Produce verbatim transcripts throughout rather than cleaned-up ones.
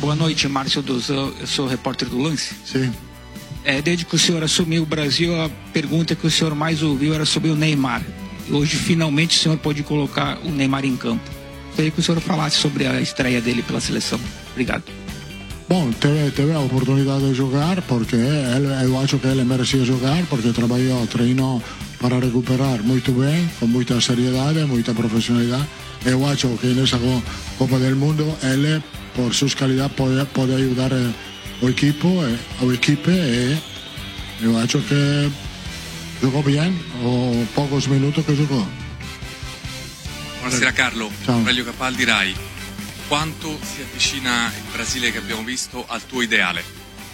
Boa noite, Márcio Dozão, eu sou repórter do Lance. Sim. É, desde que o senhor assumiu o Brasil, a pergunta que o senhor mais ouviu era sobre o Neymar. Hoje, finalmente, o senhor pode colocar o Neymar em campo. Queria que o senhor falasse sobre a estreia dele pela seleção. Obrigado. Bom, teve, teve a oportunidade de jogar, porque ele, eu acho que ele merecia jogar, porque trabalhou, treinou para recuperar muito bem, com muita seriedade, muita profissionalidade. Eu acho que nessa Copa del Mundo, ele, por suas qualidades, pode, pode ajudar o equipo, a equipe, e eu acho que jogou bem, os poucos minutos que jogou. Buonasera Carlo, Ciao. Aurelio Capaldi, Rai. Quanto si avvicina il Brasile che abbiamo visto al tuo ideale?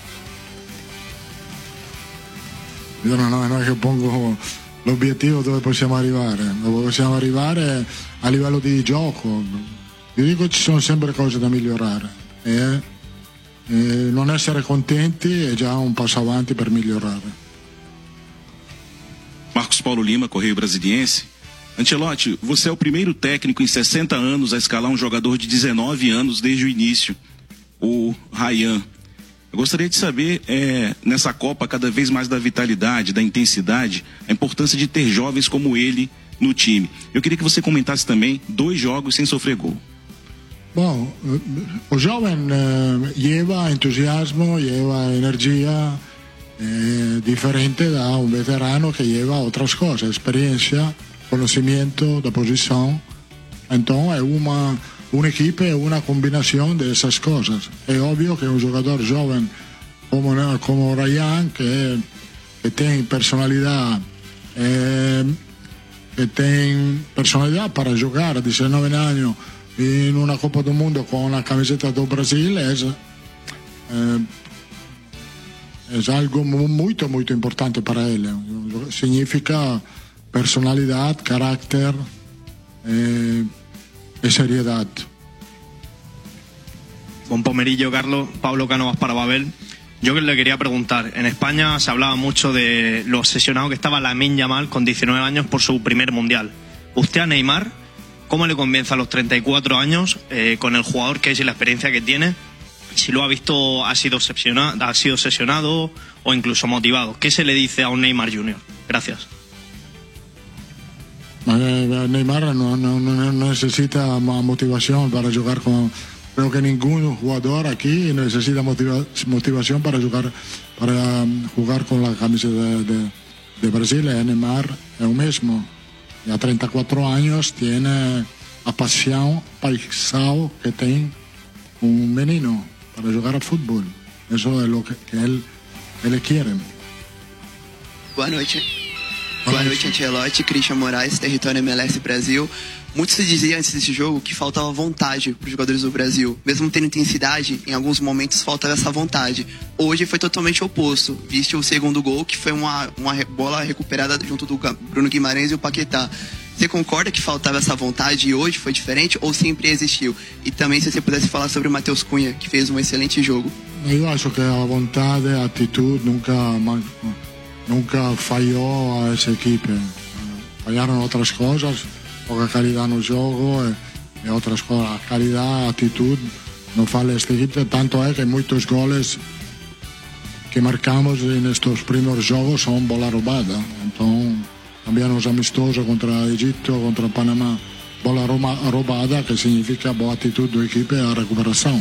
Io non, non è che pongo l'obiettivo dove possiamo arrivare, dove possiamo arrivare a livello di gioco. Io dico che ci sono sempre cose da migliorare e, e non essere contenti è già un passo avanti per migliorare. Marcos Paulo Lima, Correio Brasiliense. Ancelotti, você é o primeiro técnico em sessenta anos a escalar um jogador de dezenove anos desde o início, o Ryan. Eu gostaria de saber, é, nessa Copa, cada vez mais da vitalidade, da intensidade, a importância de ter jovens como ele no time. Eu queria que você comentasse também dois jogos sem sofrer gol. Bom, o jovem eh, lleva entusiasmo, lleva energia eh, diferente da un veterano que lleva outras coisas, experiência, conocimiento de posición. Entonces es una, una equipo, es una combinación de esas cosas. Es obvio que un jugador joven como, como Ryan, que, que tiene personalidad eh, que tiene personalidad para jugar a diecinueve años en una Copa del Mundo con la camiseta del Brasil es, eh, es algo muy, muy importante para él. Significa personalidad, carácter eh, y seriedad. Buen pomerillo, Carlos. Pablo Cánovas para Babel. Yo que le quería preguntar, en España se hablaba mucho de lo obsesionado que estaba Lamine Yamal con diecinueve años por su primer mundial. Usted a Neymar, ¿cómo le convence a los treinta y cuatro años eh, con el jugador que es y la experiencia que tiene? Si lo ha visto, ha sido obsesionado, ha sido obsesionado o incluso motivado. ¿Qué se le dice a un Neymar junior? Gracias. Neymar no, no, no necesita motivación para jugar con... Creo que ningún jugador aquí necesita motiva, motivación para jugar, para jugar con la camiseta de, de, de Brasil. Neymar es el mismo. Ya treinta y cuatro años tiene la pasión paisal que tiene un menino para jugar al fútbol. Eso es lo que, que él, él quiere. Boa noite. Boa noite, Ancelotti, Christian Moraes, Território M L S Brasil. Muito se dizia antes desse jogo que faltava vontade para os jogadores do Brasil. Mesmo tendo intensidade, em alguns momentos faltava essa vontade. Hoje foi totalmente oposto. Viste o segundo gol, que foi uma, uma bola recuperada junto do Bruno Guimarães e o Paquetá. Você concorda que faltava essa vontade e hoje foi diferente ou sempre existiu? E também se você pudesse falar sobre o Matheus Cunha, que fez um excelente jogo. Eu acho que a vontade, a atitude nunca... Nunca falhou a essa equipe. Falharam outras coisas, pouca qualidade no jogo e, e outras coisas. A qualidade, a atitude não falha esta equipe. Tanto é que muitos goles que marcamos nestes primeiros jogos são bola roubada. Então, também os amistosos contra o Egito, contra o Panamá, bola roubada, que significa boa atitude da equipe e a recuperação.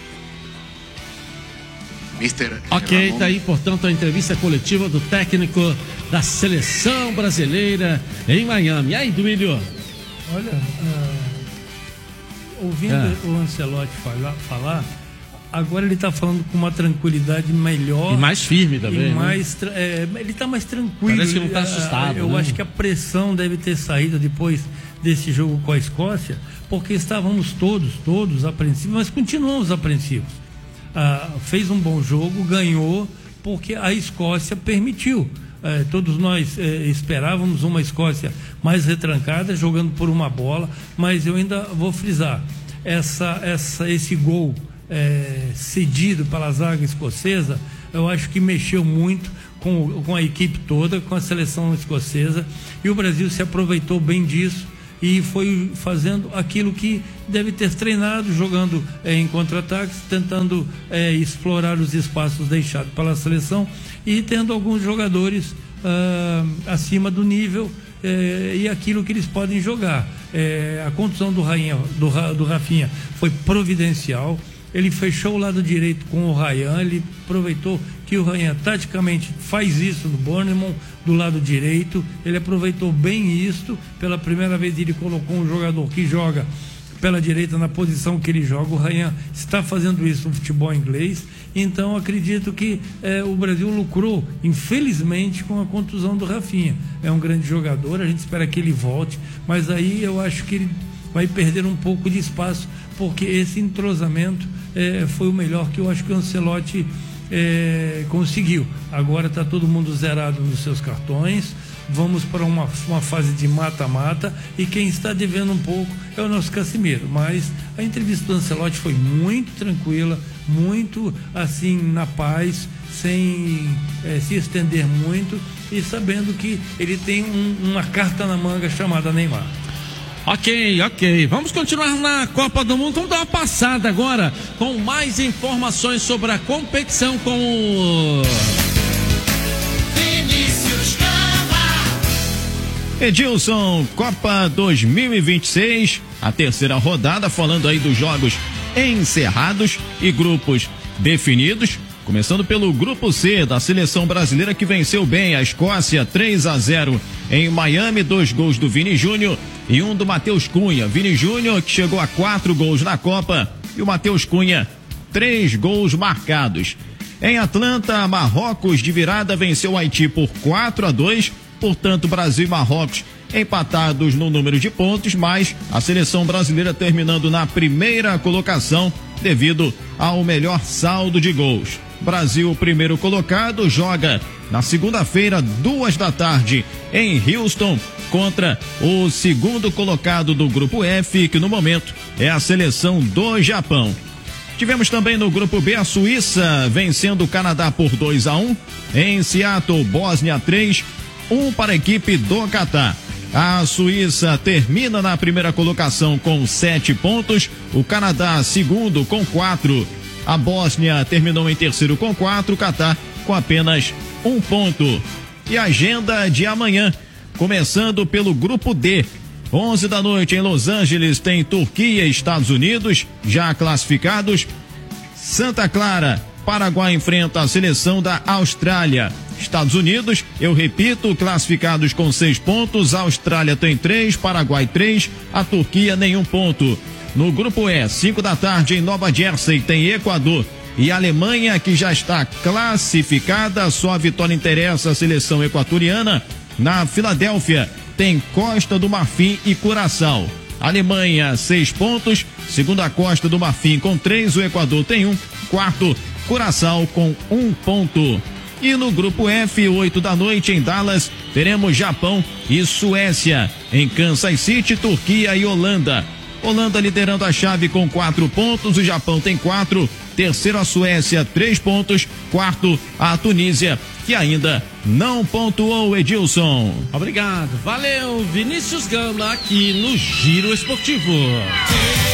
mister Ok, tá aí, portanto, a entrevista coletiva do técnico da seleção brasileira em Miami. E aí, Duílio? Olha, uh, ouvindo é. o Ancelotti falar, falar, agora ele está falando com uma tranquilidade melhor. E mais firme também. E mais, né? é, ele está mais tranquilo. Parece que não está assustado. Eu né? acho que a pressão deve ter saído depois desse jogo com a Escócia, porque estávamos todos, todos apreensivos, mas continuamos apreensivos. Ah, fez um bom jogo, ganhou, porque a Escócia permitiu. Eh, todos nós eh, esperávamos uma Escócia mais retrancada, jogando por uma bola, mas eu ainda vou frisar, essa, essa, esse gol eh, cedido pela zaga escocesa, eu acho que mexeu muito com, com a equipe toda, com a seleção escocesa, e o Brasil se aproveitou bem disso, e foi fazendo aquilo que deve ter treinado, jogando é, em contra-ataques, tentando é, explorar os espaços deixados pela seleção e tendo alguns jogadores ah, acima do nível é, e aquilo que eles podem jogar. É, a condução do, Rainha, do, do Rafinha foi providencial. Ele fechou o lado direito com o Ryan, ele aproveitou que o Ryan taticamente faz isso no Bournemouth, do lado direito, ele aproveitou bem isso, pela primeira vez ele colocou um jogador que joga pela direita na posição que ele joga, o Ryan está fazendo isso no futebol inglês, então acredito que eh, o Brasil lucrou, infelizmente, com a contusão do Rafinha. É um grande jogador, a gente espera que ele volte, mas aí eu acho que ele vai perder um pouco de espaço, porque esse entrosamento eh, foi o melhor que eu acho que o Ancelotti eh, conseguiu. Agora está todo mundo zerado nos seus cartões, vamos para uma, uma fase de mata-mata, e quem está devendo um pouco é o nosso Casimiro, mas a entrevista do Ancelotti foi muito tranquila, muito assim na paz, sem eh, se estender muito, e sabendo que ele tem um, uma carta na manga chamada Neymar. Ok, ok. Vamos continuar na Copa do Mundo. Vamos dar uma passada agora com mais informações sobre a competição com o Vinícius Gama. Edilson, Copa dois mil e vinte e seis, a terceira rodada, falando aí dos jogos encerrados e grupos definidos. Começando pelo grupo C da seleção brasileira, que venceu bem a Escócia três a zero em Miami, dois gols do Vini Júnior e um do Matheus Cunha. Vini Júnior, que chegou a quatro gols na Copa, e o Matheus Cunha, três gols marcados. Em Atlanta, Marrocos de virada venceu o Haiti por quatro a dois, portanto Brasil e Marrocos empatados no número de pontos, mas a seleção brasileira terminando na primeira colocação devido ao melhor saldo de gols. Brasil, primeiro colocado, joga na segunda-feira, duas da tarde, em Houston, contra o segundo colocado do grupo F, que no momento é a seleção do Japão. Tivemos também no grupo B a Suíça vencendo o Canadá por dois a um, em Seattle, Bósnia três, um para a equipe do Catar. A Suíça termina na primeira colocação com sete pontos, o Canadá segundo com quatro. A Bósnia terminou em terceiro com quatro, o Catar com apenas um ponto. E a agenda de amanhã, começando pelo grupo D. onze da noite em Los Angeles tem Turquia e Estados Unidos, já classificados. Santa Clara, Paraguai enfrenta a seleção da Austrália. Estados Unidos, eu repito, classificados com seis pontos, a Austrália tem três, Paraguai três, a Turquia nenhum ponto. No grupo E, cinco da tarde em Nova Jersey tem Equador e Alemanha, que já está classificada, só a vitória interessa a seleção equatoriana. Na Filadélfia tem Costa do Marfim e Curaçao. Alemanha, seis pontos, segunda Costa do Marfim com três, o Equador tem um, quarto Curaçao com um ponto. E no grupo F, oito da noite em Dallas, teremos Japão e Suécia. Em Kansas City, Turquia e Holanda. Holanda liderando a chave com quatro pontos, o Japão tem quatro, terceiro a Suécia, três pontos, quarto a Tunísia, que ainda não pontuou, Edilson. Obrigado, valeu, Vinícius Gama aqui no Giro Esportivo.